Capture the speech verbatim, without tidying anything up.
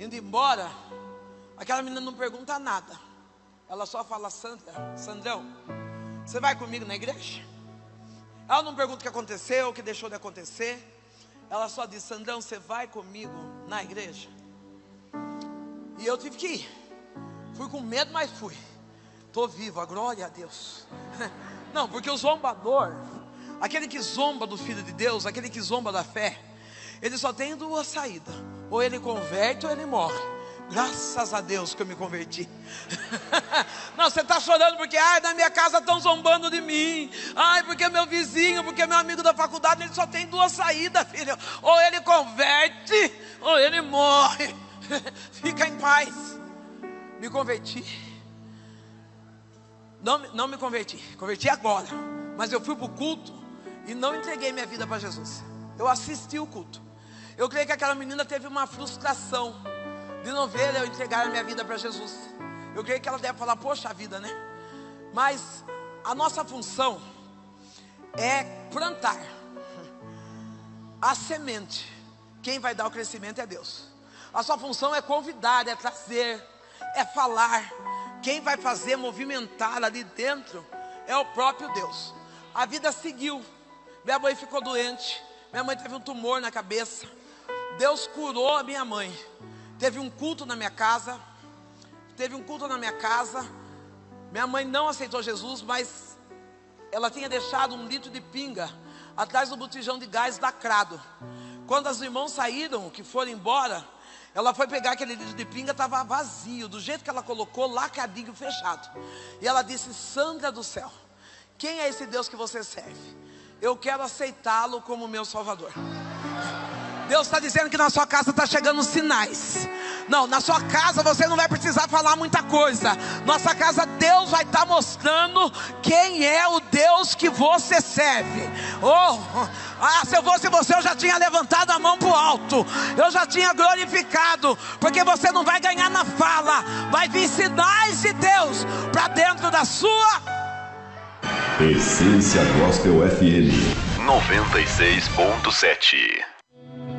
indo embora, aquela menina não pergunta nada. Ela só fala: Sandra, Sandrão, você vai comigo na igreja? Ela não pergunta o que aconteceu, o que deixou de acontecer. Ela só diz: Sandrão, você vai comigo na igreja? E eu tive que ir. Fui com medo, mas fui. Estou viva, glória a Deus. Não, porque o zombador, aquele que zomba do Filho de Deus, aquele que zomba da fé, ele só tem duas saídas: ou ele converte ou ele morre. Graças a Deus que eu me converti. Não, você está chorando porque ai, na minha casa estão zombando de mim. Ai, porque meu vizinho, porque meu amigo da faculdade. Ele só tem duas saídas, filho: ou ele converte ou ele morre. Fica em paz. Me converti. Não, não me converti, converti agora. Mas eu fui para o culto e não entreguei minha vida para Jesus. Eu assisti o culto. Eu creio que aquela menina teve uma frustração de não ver eu entregar a minha vida para Jesus. Eu creio que ela deve falar: poxa vida, né? Mas a nossa função é plantar a semente. Quem vai dar o crescimento é Deus. A sua função é convidar, é trazer, é falar. Quem vai fazer movimentar ali dentro é o próprio Deus. A vida seguiu. Minha mãe ficou doente. Minha mãe teve um tumor na cabeça. Deus curou a minha mãe. Teve um culto na minha casa. Teve um culto na minha casa. Minha mãe não aceitou Jesus, mas ela tinha deixado um litro de pinga atrás do botijão de gás lacrado. Quando os irmãos saíram, que foram embora, ela foi pegar aquele litro de pinga, estava vazio, do jeito que ela colocou, lacradinho, fechado. E ela disse: Sandra do céu, quem é esse Deus que você serve? Eu quero aceitá-lo como meu Salvador. Deus está dizendo que na sua casa está chegando sinais. Não, na sua casa você não vai precisar falar muita coisa. Nossa casa, Deus vai estar mostrando quem é o Deus que você serve. Oh, ah, se eu fosse você, eu já tinha levantado a mão para o alto. Eu já tinha glorificado. Porque você não vai ganhar na fala. Vai vir sinais de Deus para dentro da sua. Essência Gospel F M noventa e seis ponto sete.